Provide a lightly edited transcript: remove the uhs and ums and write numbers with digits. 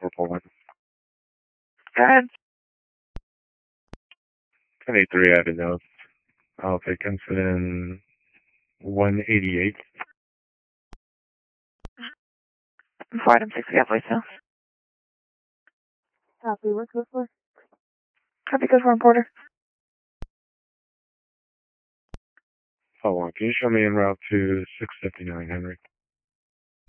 441. Go ahead. 1083 added notes. I'll take incident 188. 4 item 6, we got voicemail. Copy, what's this for? Copy, good for reporter. Hold on, can you show me en route to 659, Henry?